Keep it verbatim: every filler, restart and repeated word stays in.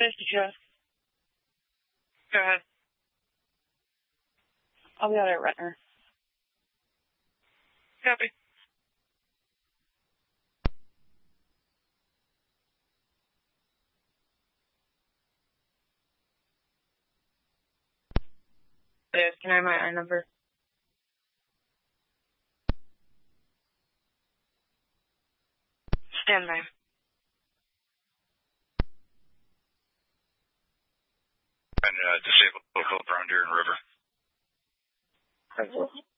This is Jess. Go ahead. I'll be out at Retner. Copy. Yes, can I have my I number? Stand by. And uh, disabled local around here in River. Okay.